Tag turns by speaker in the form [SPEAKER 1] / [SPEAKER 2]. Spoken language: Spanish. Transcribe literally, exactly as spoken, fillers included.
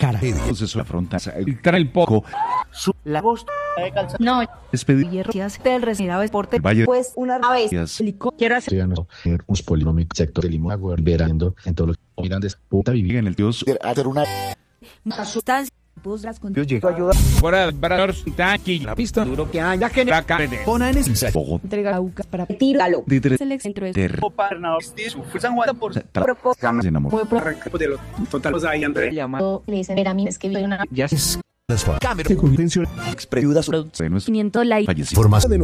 [SPEAKER 1] cara.
[SPEAKER 2] Entonces afronta el poco.
[SPEAKER 3] Su la voz de calza.
[SPEAKER 4] No,
[SPEAKER 2] Despedir.
[SPEAKER 4] del retirado deporte.
[SPEAKER 2] Valle.
[SPEAKER 4] Pues una vez
[SPEAKER 2] Gracias.
[SPEAKER 4] quiero hacer
[SPEAKER 5] un polinómico sector de Lima, verando en todos los miran de puta vivir
[SPEAKER 2] En el Dios.
[SPEAKER 3] Hacer una
[SPEAKER 4] una sustancia. Buscas con
[SPEAKER 3] yo llego a ayudar.
[SPEAKER 6] Fuera Brador Tanqui, la pista duro que haya que Taca de
[SPEAKER 1] Pona en ese
[SPEAKER 2] Bogotá.
[SPEAKER 4] entrega a Uca para tíralo.
[SPEAKER 2] De tres.
[SPEAKER 4] El centro es
[SPEAKER 2] Ter.
[SPEAKER 3] San Juan por
[SPEAKER 4] propósito.
[SPEAKER 2] Se enamoró.
[SPEAKER 4] Muy propósito.
[SPEAKER 6] de los total. O sea, ahí André
[SPEAKER 4] Le dicen, ver a mí es que vi una
[SPEAKER 6] ya es
[SPEAKER 1] cámara. Con intención.
[SPEAKER 2] Expresiva de nuestro
[SPEAKER 4] quinientos like.
[SPEAKER 2] fallecido.
[SPEAKER 1] Formación de